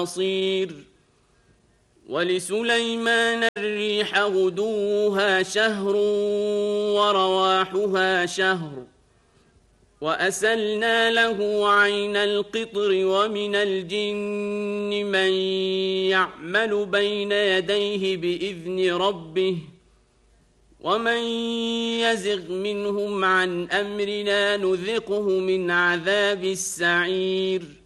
بصير ولسليمان الريح غدوها شهر ورواحها شهر وأسلنا له عين القطر ومن الجن من يعمل بين يديه بإذن ربه ومن يزغ منهم عن أمرنا نذقه من عذاب السعير